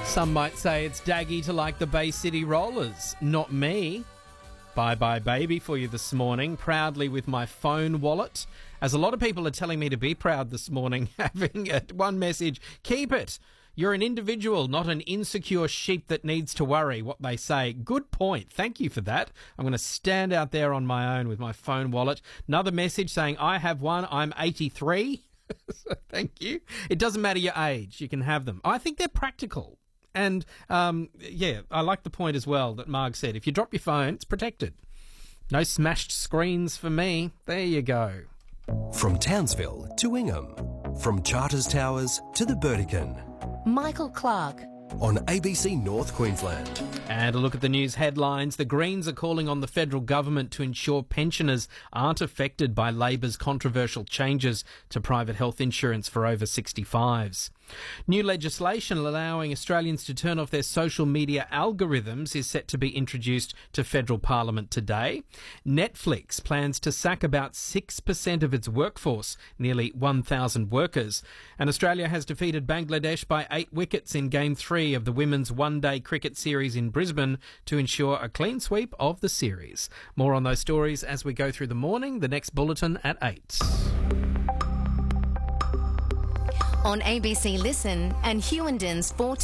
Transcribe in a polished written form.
Some might say it's daggy to like the Bay City Rollers. Not me. Bye-bye baby for you this morning, proudly with my phone wallet. As a lot of people are telling me to be proud this morning, having one message, keep it. You're an individual, not an insecure sheep that needs to worry, what they say. Good point. Thank you for that. I'm going to stand out there on my own with my phone wallet. Another message saying, I have one, I'm 83. So thank you. It doesn't matter your age, you can have them. I think they're practical. And, I like the point as well that Marg said. If you drop your phone, it's protected. No smashed screens for me. There you go. From Townsville to Ingham. From Charters Towers to the Burdekin. Michael Clark. On ABC North Queensland. And a look at the news headlines. The Greens are calling on the federal government to ensure pensioners aren't affected by Labor's controversial changes to private health insurance for over 65s. New legislation allowing Australians to turn off their social media algorithms is set to be introduced to federal parliament today. Netflix plans to sack about 6% of its workforce, nearly 1,000 workers. And Australia has defeated Bangladesh by 8 wickets in Game 3 of the women's one-day cricket series in Brisbane to ensure a clean sweep of the series. More on those stories as we go through the morning. The next bulletin at 8. On ABC Listen and Hewendon's 14